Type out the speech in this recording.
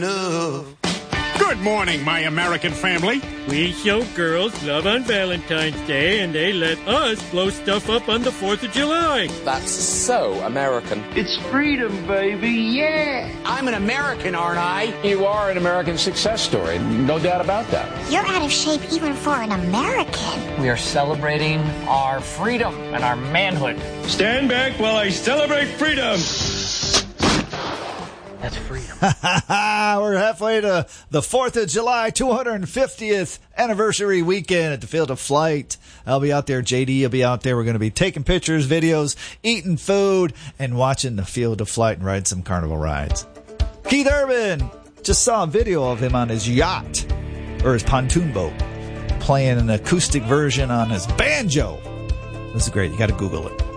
Good morning, my American family. We show girls love on Valentine's Day, and they let us blow stuff up on the 4th of July. That's so American. It's freedom, baby, yeah! I'm an American, aren't I? You are an American success story, no doubt about that. You're out of shape even for an American. We are celebrating our freedom and our manhood. Stand back while I celebrate freedom. That's freedom. We're halfway to the 4th of July, 250th anniversary weekend at the Field of Flight. I'll be out there. JD will be out there. We're going to be taking pictures, videos, eating food, and watching the Field of Flight and riding some carnival rides. Keith Urban, just saw a video of him on his yacht, or his pontoon boat, playing an acoustic version on his banjo. This is great. You got to Google it.